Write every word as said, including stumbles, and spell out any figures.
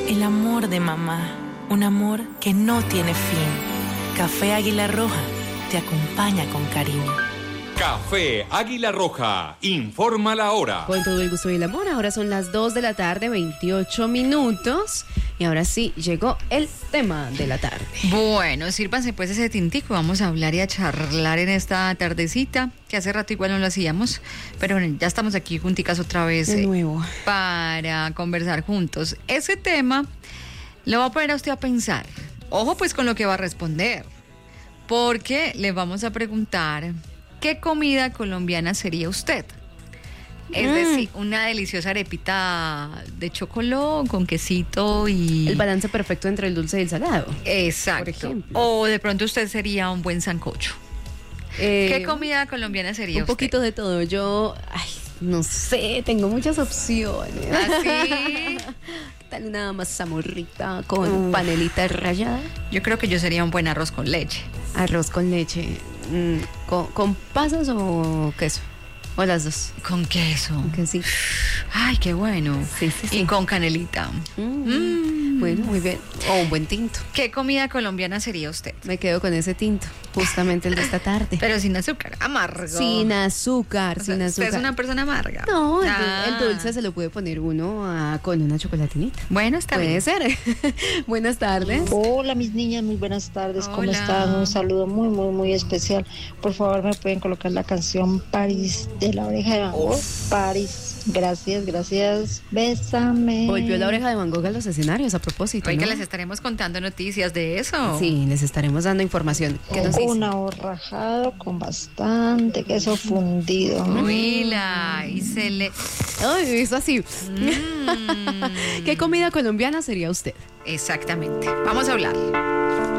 El amor de mamá, un amor que no tiene fin. Café Águila Roja te acompaña con cariño. Café Águila Roja, informa la hora. Con todo el gusto y el amor, ahora son las dos de la tarde, veintiocho minutos. Y ahora sí, llegó el tema de la tarde. Bueno, sírvanse pues ese tintico, vamos a hablar y a charlar en esta tardecita, que hace rato igual no lo hacíamos, pero bueno, ya estamos aquí junticas otra vez. De nuevo. Eh, para conversar juntos. Ese tema lo va a poner a usted a pensar. Ojo pues con lo que va a responder, porque le vamos a preguntar ¿qué comida colombiana sería usted? Es mm. decir, una deliciosa arepita de chocolate con quesito y... El balance perfecto entre el dulce y el salado. Exacto. Por ejemplo. O de pronto usted sería un buen sancocho. Eh, ¿Qué comida colombiana sería un usted? Un poquito de todo. Yo, ay, no sé, tengo muchas opciones. ¿Así? Tal una mazamorrita con uh. panelita rallada. Yo creo que yo sería un buen arroz con leche. Arroz con leche. Mm, ¿con, ¿Con pasas o queso? ¿O las dos? Con queso. Con quesito. Ay, qué bueno. Sí, sí, sí. Y con canelita. Mm. Mm. Bueno, muy bien. O un buen tinto. ¿Qué comida colombiana sería usted? Me quedo con ese tinto, justamente el de esta tarde. Pero sin azúcar, amargo. Sin azúcar, o sea, sin azúcar. ¿Usted es una persona amarga? No, el, ah. el dulce se lo puede poner uno a, con una chocolatinita. Bueno, está puede bien. ser. Buenas tardes. Hola, mis niñas, muy buenas tardes. Hola. ¿Cómo están? Un saludo muy, muy, muy especial. Por favor, me pueden colocar la canción París de La Oreja de Van Gogh. París. Gracias, gracias. Bésame. Volvió La Oreja de Van Gogh a los escenarios a propósito. Hoy ¿no? que les estaremos contando noticias de eso. Sí, les estaremos dando información. ¿Qué nos dice? Un ahorrajado con bastante queso fundido. Huila, y se le... Ay, eso así. Mm. ¿Qué comida colombiana sería usted? Exactamente. Vamos a hablar.